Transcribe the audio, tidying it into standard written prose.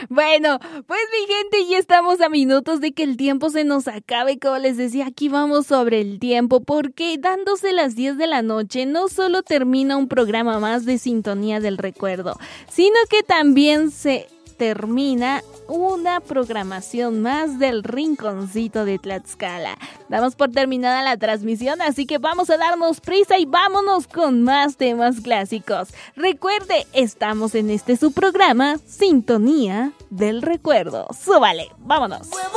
Bueno, pues mi gente, ya estamos a minutos de que el tiempo se nos acabe. Como les decía, aquí vamos sobre el tiempo, porque dándose las 10 de la noche no solo termina un programa más de Sintonía del Recuerdo, sino que también se termina una programación más del Rinconcito de Tlaxcala. Damos por terminada la transmisión, así que vamos a darnos prisa y vámonos con más temas clásicos. Recuerde, estamos en su programa Sintonía del Recuerdo. ¡Súbale! ¡Vámonos!